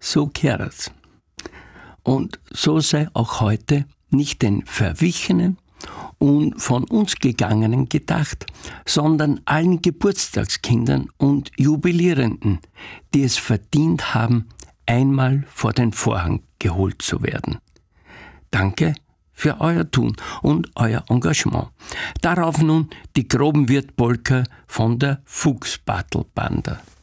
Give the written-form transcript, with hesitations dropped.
so kehrt's. Und so sei auch heute nicht den Verwichenen und von uns Gegangenen gedacht, sondern allen Geburtstagskindern und Jubilierenden, die es verdient haben, einmal vor den Vorhang geholt zu werden. Danke für euer Tun und euer Engagement. Darauf nun die Grobenwirt-Polka von der Fuchsbattlbanda.